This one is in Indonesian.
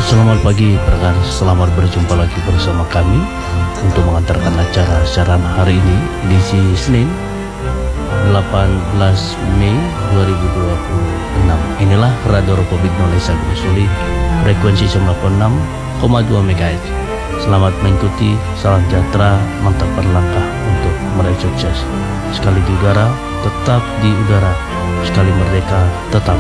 Selamat pagi, rekan. Selamat berjumpa lagi bersama kami untuk mengantarkan acara siaran hari ini, edisi Senin 18 Mei 2026. Inilah Radio Republik Indonesia Gusuli, frekuensi 96,2 MHz. Selamat mengikuti, salam sejahtera, mantapkan langkah untuk meraih sukses. Sekali di udara, tetap di udara. Sekali merdeka, tetap